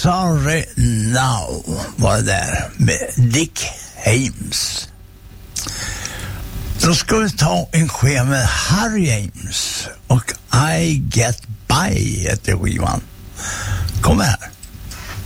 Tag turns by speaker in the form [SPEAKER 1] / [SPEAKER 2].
[SPEAKER 1] Sorry Now var det där med Dick Haymes. Då ska vi ta en skiva med Harry James och I Get By heter skivan. Kom här.